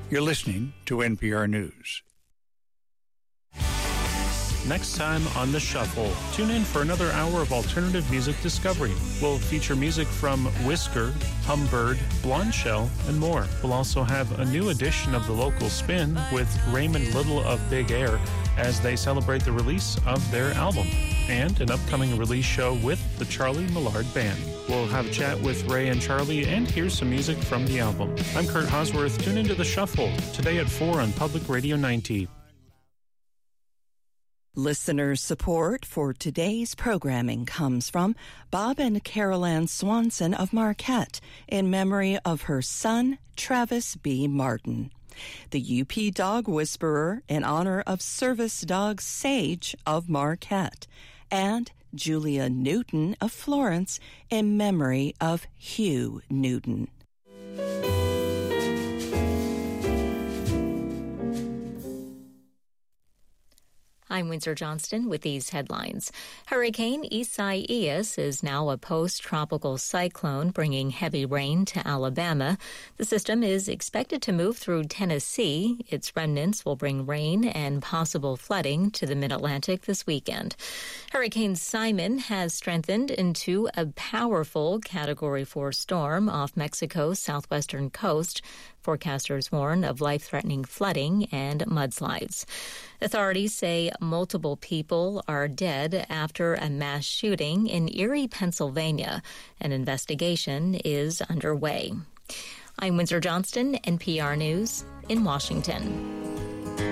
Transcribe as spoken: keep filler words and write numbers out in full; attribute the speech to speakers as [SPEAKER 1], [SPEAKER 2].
[SPEAKER 1] You're listening to N P R News.
[SPEAKER 2] Next time on The Shuffle, tune in for another hour of alternative music discovery. We'll feature music from Whisker, Humbird, Blonde Shell, and more. We'll also have a new edition of The Local Spin with Raymond Little of Big Air as they celebrate the release of their album, and an upcoming release show with the Charlie Millard Band. We'll have a chat with Ray and Charlie and hear some music from the album. I'm Kurt Hosworth. Tune into The Shuffle today at four on Public Radio ninety.
[SPEAKER 3] Listener support for today's programming comes from Bob and Carol Ann Swanson of Marquette in memory of her son, Travis B. Martin. The U P Dog Whisperer in honor of Service Dog Sage of Marquette. And Julia Newton of Florence in memory of Hugh Newton.
[SPEAKER 4] I'm Windsor Johnston with these headlines. Hurricane Isaias is now a post-tropical cyclone bringing heavy rain to Alabama. The system is expected to move through Tennessee. Its remnants will bring rain and possible flooding to the mid-Atlantic this weekend. Hurricane Simon has strengthened into a powerful Category four storm off Mexico's southwestern coast. Forecasters warn of life-threatening flooding and mudslides. Authorities say multiple people are dead after a mass shooting in Erie, Pennsylvania. An investigation is underway. I'm Windsor Johnston, N P R News in Washington.